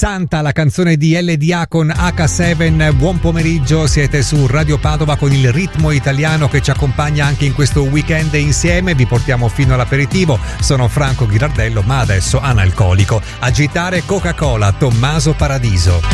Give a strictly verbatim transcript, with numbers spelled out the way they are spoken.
Santa, la canzone di L D A con acca sette. Buon pomeriggio, siete su Radio Padova con il ritmo italiano che ci accompagna anche in questo weekend insieme. Vi portiamo fino all'aperitivo. Sono Franco Ghirardello, ma adesso analcolico. Agitare Coca-Cola, Tommaso Paradiso.